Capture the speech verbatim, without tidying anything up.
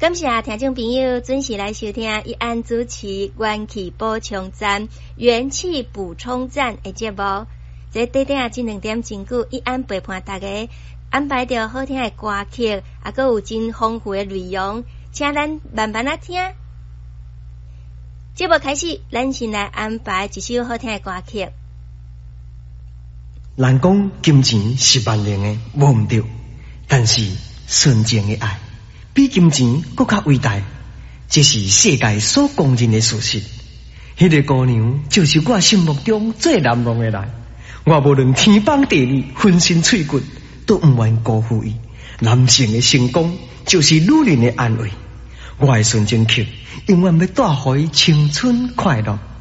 感谢听众朋友准时来收听一安主持元气补充站、元气补充站的节目。这短短这两点钟久，一安陪伴大家安排着好听的歌曲，也佮有真丰富的内容，请咱慢慢来听。节目开始，咱先来安排一首好听的歌曲。 人讲金钱是万能的，摸唔到，但是纯情的爱比金钱更加伟大，这是世界所公认的事实。迄、那个姑娘就是我心目中最难忘的人，我无论天崩地裂，浑身碎骨都唔愿辜负伊。男性的成功就是女人的安慰，我的纯情曲永远要带予伊青春快乐。